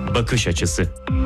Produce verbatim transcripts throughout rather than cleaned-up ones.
Bakış Açısı.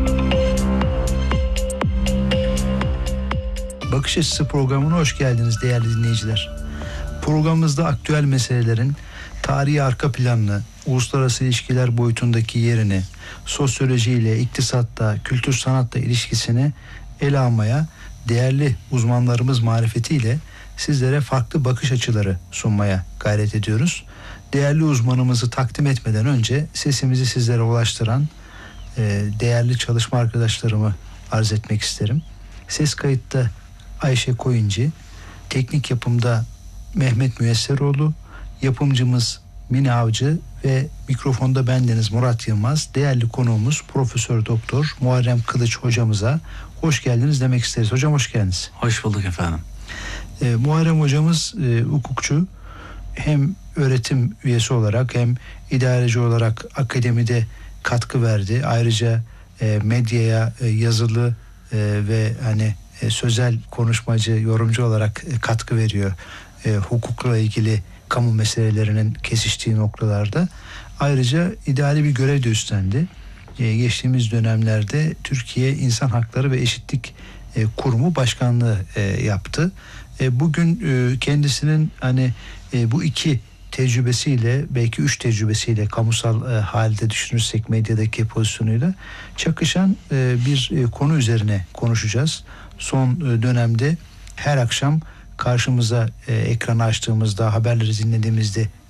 Bakış Açısı programına hoş geldiniz değerli dinleyiciler. Programımızda aktüel meselelerin tarihi arka planını, uluslararası ilişkiler boyutundaki yerini, sosyolojiyle, iktisatta, kültür sanatla ilişkisini ele almaya, değerli uzmanlarımız marifetiyle sizlere farklı bakış açıları sunmaya gayret ediyoruz. Değerli uzmanımızı takdim etmeden önce sesimizi sizlere ulaştıran e, değerli çalışma arkadaşlarımı arz etmek isterim. Ses kayıtta Ayşe Koyuncu, teknik yapımda Mehmet Müyesseroğlu, yapımcımız Mine Avcı ve mikrofonda bendeniz Murat Yılmaz. Değerli konuğumuz Profesör Doktor Muharrem Kılıç hocamıza hoş geldiniz demek isteriz. Hocam hoş geldiniz. Hoş bulduk efendim. Ee, Muharrem hocamız e, hukukçu, hem öğretim üyesi olarak hem idareci olarak akademide katkı verdi. Ayrıca e, medyaya e, yazılı e, ve hani e, sözel konuşmacı, yorumcu olarak e, katkı veriyor. E, hukukla ilgili kamu meselelerinin kesiştiği noktalarda. Ayrıca idari bir görev de üstlendi. E, geçtiğimiz dönemlerde Türkiye İnsan Hakları ve Eşitlik e, Kurumu Başkanlığı e, yaptı. E, bugün e, kendisinin hani e, bu iki tecrübesiyle, belki üç tecrübesiyle, kamusal e, halde düşünürsek medyadaki pozisyonuyla çakışan e, bir e, konu üzerine konuşacağız. Son e, dönemde her akşam karşımıza e, ekranı açtığımızda, haberleri dinlediğimizde